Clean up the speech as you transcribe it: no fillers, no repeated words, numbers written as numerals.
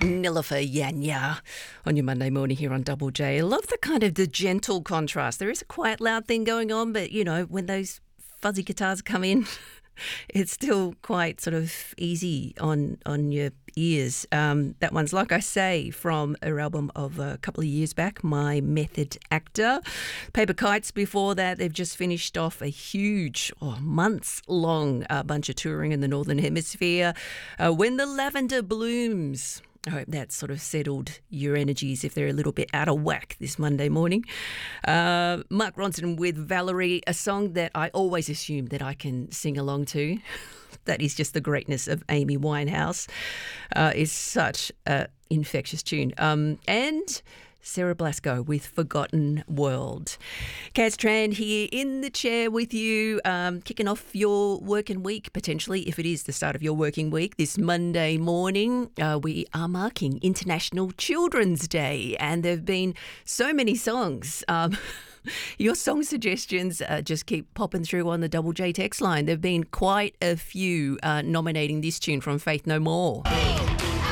Nilofer Yanya on your Monday morning here on Double J. I love the gentle contrast. There is a quiet, loud thing going on, but, you know, when those fuzzy guitars come in, it's still quite sort of easy on your ears. That one's, like I say, from her album of a couple of years back, My Method Actor. Paper Kites before that, they've just finished off a huge, months-long bunch of touring in the Northern Hemisphere. When the Lavender Blooms. I hope that sort of settled your energies if they're a little bit out of whack this Monday morning. Mark Ronson with Valerie, a song that I always assume that I can sing along to. That is just the greatness of Amy Winehouse. It's such an infectious tune. And Sarah Blasko with Forgotten World. Kaz Tran here in the chair with you, kicking off your working week, potentially, if it is the start of your working week. This Monday morning, we are marking International Children's Day, and there have been so many songs. Your song suggestions just keep popping through on the Double J text line. There have been quite a few nominating this tune from Faith No More.